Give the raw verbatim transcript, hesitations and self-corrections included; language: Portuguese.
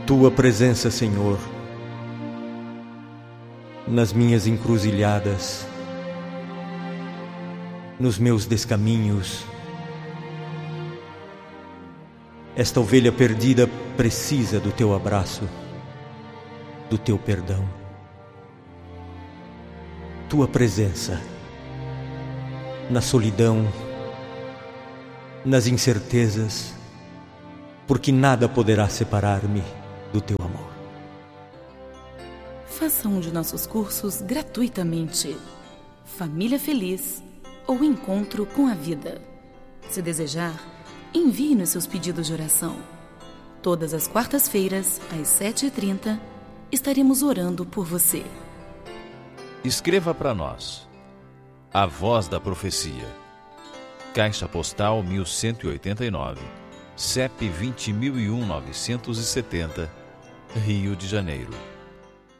Tua presença, Senhor, nas minhas encruzilhadas, nos meus descaminhos. Esta ovelha perdida precisa do teu abraço, do teu perdão. Tua presença na solidão, nas incertezas, porque nada poderá separar-me do teu amor. Faça um de nossos cursos gratuitamente. Família Feliz ou Encontro com a Vida. Se desejar, envie-nos seus pedidos de oração. Todas as quartas-feiras, às sete e trinta, estaremos orando por você. Escreva para nós. A Voz da Profecia. Caixa Postal mil cento e oitenta e nove, C E P vinte mil e um novecentos e setenta, Rio de Janeiro.